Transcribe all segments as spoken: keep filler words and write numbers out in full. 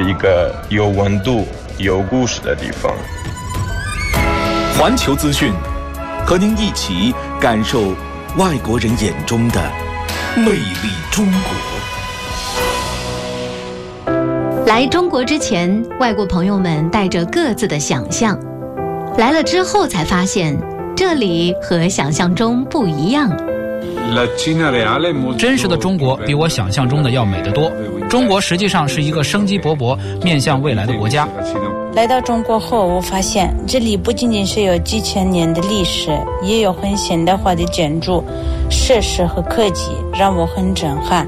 一个有温度、有故事的地方。 环球资讯，和您一起感受外国人眼中的魅力中国。 来中国之前，外国朋友们带着各自的想象，来了之后才发现，这里和想象中不一样。 真实的中国比我想象中的要美得多。中国实际上是一个生机勃勃、面向未来的国家。 来到中国后，我发现这里不仅仅是有几千年的历史，也有很现代化的建筑、设施和科技，让我很震撼。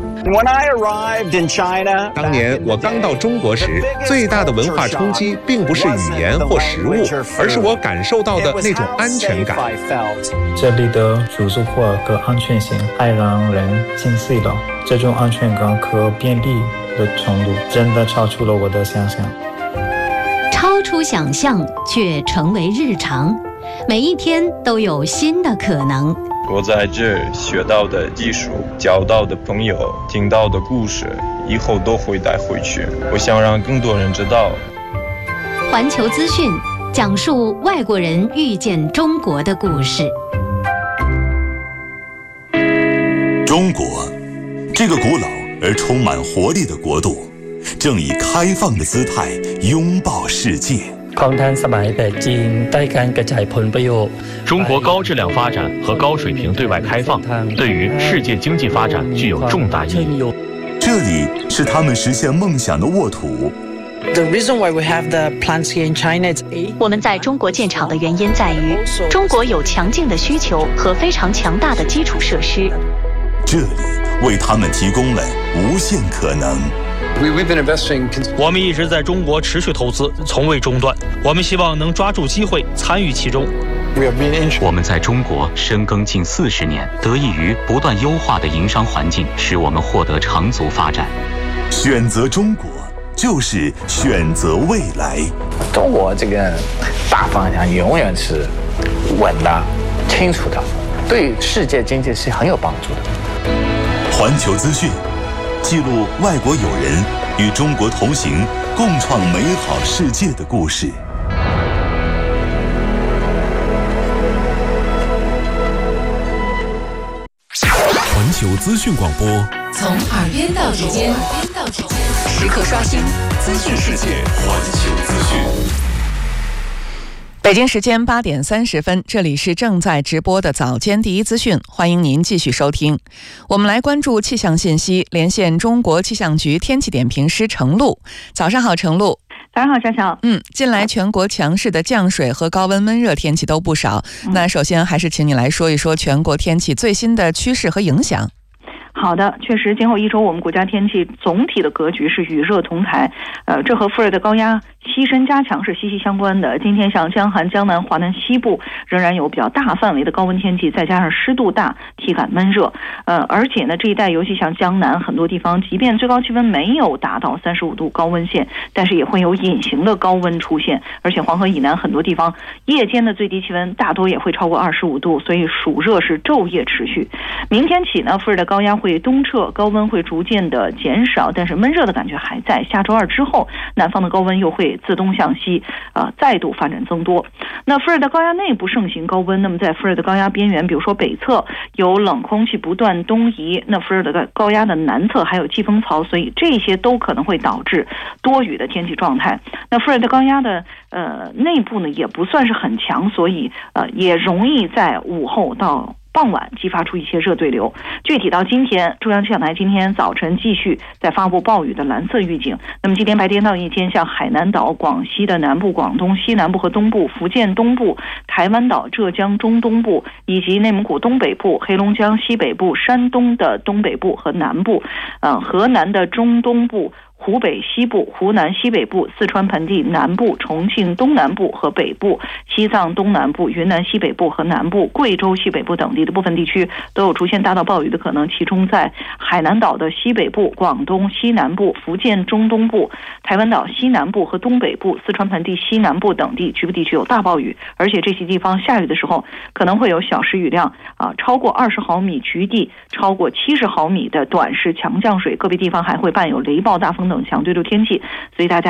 当年我刚到中国时，最大的文化冲击并不是语言或食物，而是我感受到的那种安全感。 这里的舒适化和安全性还让人心碎了，这种安全感和便利的程度真的超出了我的想象。 超出想象却成为日常，每一天都有新的可能。 我在这学到的技术、交到的朋友、听到的故事，以后都会带回去。我想让更多人知道。 环球资讯讲述外国人遇见中国的故事。 中国，这个古老而充满活力的国度，正以开放的姿态拥抱世界。 中国高质量发展和高水平对外开放，对于世界经济发展具有重大意义。 这里是他们实现梦想的沃土。 我们在中国建厂的原因在于，中国有强劲的需求和非常强大的基础设施。 这里为他们提供了无限可能。 我们一直在中国持续投资，从未中断。我们希望能抓住机会，参与其中。 我们在中国深耕近四十年，得益于不断优化的营商环境，使我们获得长足发展。 选择中国，就是选择未来。 中国这个大方向永远是稳的、清楚的，对世界经济是很有帮助的。 环球资讯记录外国友人与中国同行，共创美好世界的故事。 环球资讯广播， 从耳边到指尖，时刻刷新资讯世界。 环球资讯。 北京时间八点三十分，这里是正在直播的早间第一资讯，欢迎您继续收听。我们来关注气象信息，连线中国气象局天气点评师程璐。早上好，程璐。 早上好，小小。 嗯，近来全国强势的降水和高温闷热天气都不少。嗯、那首先还是请你来说一说全国天气最新的趋势和影响。 好的，确实，今后一周我们国家天气总体的格局是雨热同台，呃，这和副热带高压西伸加强是息息相关的。今天像江韩、江南、华南西部仍然有比较大范围的高温天气，再加上湿度大，体感闷热。呃，而且呢，这一带尤其像江南很多地方，即便最高气温没有达到三十五度高温线，但是也会有隐形的高温出现。而且黄河以南很多地方夜间的最低气温大多也会超过二十五度，所以暑热是昼夜持续。明天起呢，副热带高压会东撤，高温会逐渐的减少，但是闷热的感觉还在。下周二之后，南方的高温又会自东向西，呃，再度发展增多。那副热带高压内部盛行高温，那么在副热带高压边缘，比如说北侧有冷空气不断东移，那副热带高压的南侧还有季风槽，所以这些都可能会导致多雨的天气状态。那副热带高压的呃内部呢也不算是很强，所以呃也容易在午后到傍晚激发出一些热对流。具体到今天，中央气象台今天早晨继续在发布暴雨的蓝色预警。那么今天白天到夜间，像海南岛、广西的南部、广东西南部和东部、福建东部、台湾岛、浙江中东部以及内蒙古东北部、黑龙江西北部、山东的东北部和南部，呃，河南的中东部、湖北西部、湖南西北部、四川盆地南部、重庆东南部和北部、西藏东南部、云南西北部和南部、贵州西北部等地的部分地区都有出现大到暴雨的可能，其中在海南岛的西北部、广东西南部、福建中东部、台湾岛西南部和东北部、四川盆地西南部等地局部地区有大暴雨，而且这些地方下雨的时候可能会有小时雨量啊超过二十毫米，局地超过七十毫米的短时强降水，个别地方还会伴有雷暴大风等强对流天气，所以大家